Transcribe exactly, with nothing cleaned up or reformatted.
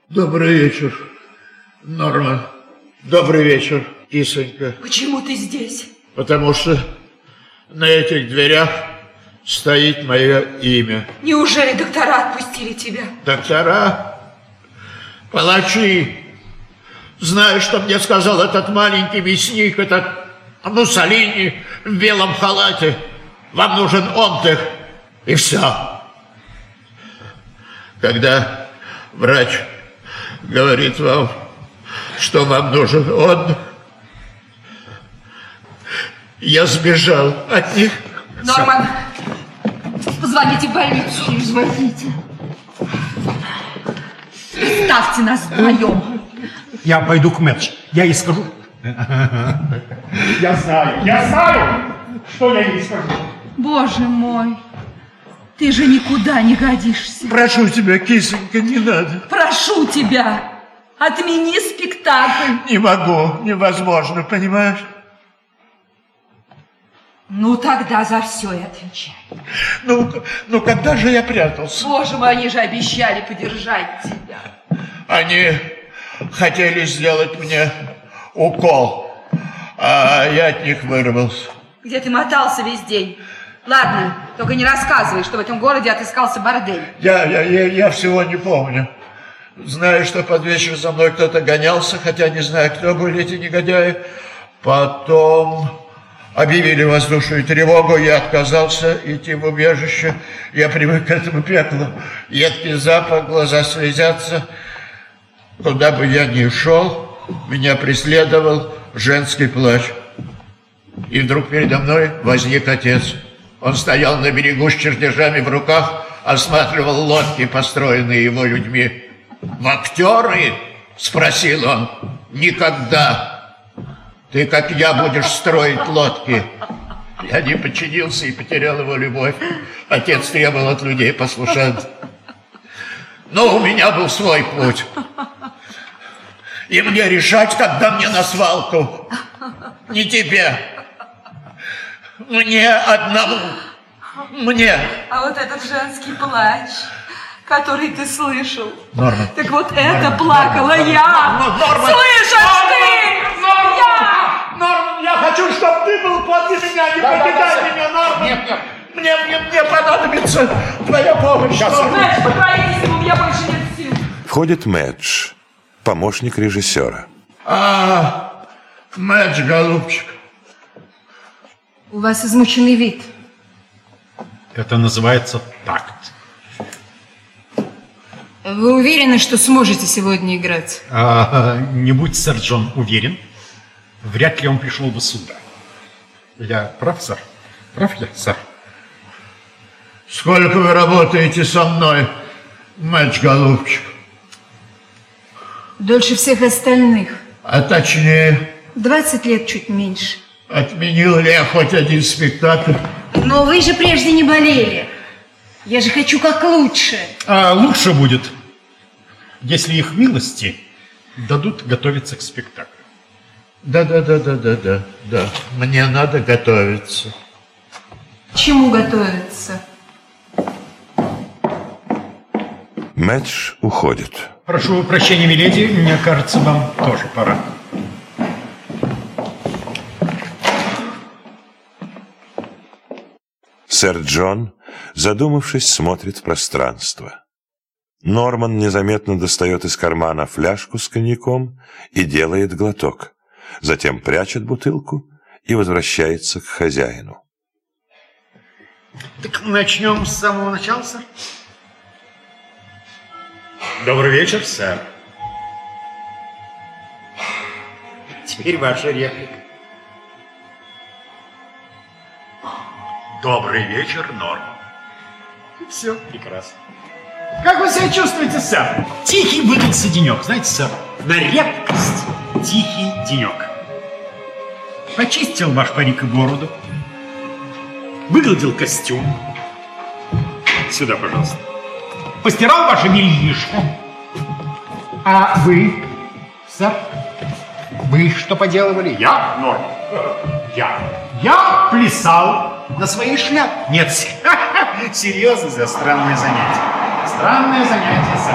Добрый вечер, Норма. Добрый вечер, кисонька. Почему ты здесь? Потому что на этих дверях стоит мое имя. Неужели доктора отпустили тебя? Доктора? Палачи. Знаешь, что мне сказал этот маленький мясник, этот Муссолини в белом халате? Вам нужен отдых, и все. Когда врач говорит вам, что вам нужен отдых, я сбежал от них. Норман, позвоните в больницу. Не звоните. Оставьте нас вдвоем. Я пойду к Мэдж. Я ей скажу. Я знаю, я знаю, что я ей скажу. Боже мой, ты же никуда не годишься. Прошу тебя, кисонька, не надо. Прошу тебя, отмени спектакль. Не могу, невозможно, понимаешь? Ну, тогда за все и отвечай. Ну, ну, когда же я прятался? Боже мой, они же обещали подержать тебя. Они хотели сделать мне укол, а я от них вырвался. Где ты мотался весь день? Ладно, только не рассказывай, что в этом городе отыскался бордель. Я, я, я, я всего не помню. Знаю, что под вечер за мной кто-то гонялся, хотя не знаю, кто были эти негодяи. Потом объявили воздушную тревогу, я отказался идти в убежище. Я привык к этому пеклу. Едкий запах, глаза слезятся. Куда бы я ни шел, меня преследовал женский плач. И вдруг передо мной возник отец. Он стоял на берегу с чертежами в руках, осматривал лодки, построенные его людьми. «В актеры?» – спросил он. «Никогда. Ты, как я, будешь строить лодки». Я не подчинился и потерял его любовь. Отец требовал от людей послушаться. Но у меня был свой путь. И мне решать, когда мне на свалку. Не тебе. Мне одному. Мне. А вот этот женский плач, который ты слышал. Норма. Так вот это плакала я. Норма. Слышишь ты? Норма. Я. Норма, я хочу, чтобы ты был подле меня. Не покидай меня, Норма. Нет, нет. Мне, мне, мне понадобится твоя помощь. Мэдж, поговорите, у меня больше нет сил. Входит Мэдж, помощник режиссера. А, Мэдж, голубчик. У вас измученный вид. Это называется такт. Вы уверены, что сможете сегодня играть? А, не будь сэр Джон уверен, вряд ли он пришел бы сюда. Я прав, сэр? Прав я, сэр? Сколько вы работаете со мной, Мэдж, голубчик? Дольше всех остальных. А точнее, Двадцать лет, чуть меньше. отменил ли я хоть один спектакль? Но вы же прежде не болели. Я же хочу как лучше. А лучше будет, если их милости дадут готовиться к спектаклю. Да-да-да-да-да-да, да. Мне надо готовиться. К чему готовиться? Мэдж уходит. Прошу прощения, миледи, мне кажется, вам тоже пора. Сэр Джон, задумавшись, смотрит в пространство. Норман незаметно достает из кармана фляжку с коньяком и делает глоток. Затем прячет бутылку и возвращается к хозяину. Так начнем с самого начала, сэр. Добрый вечер, сэр. Теперь ваша реплика. Добрый вечер, Норман. Все, прекрасно. Как вы себя чувствуете, сэр? Тихий выдался денек, знаете, сэр, на редкость тихий денек. Почистил ваш парик и бороду, выгладил костюм. Сюда, пожалуйста. Постирал ваше бельишко. А вы, сэр, вы что поделывали? Я, Норман, я. Я плясал на своей шляпе. Нет, серьезно, за странное занятие. Странное занятие, сэр.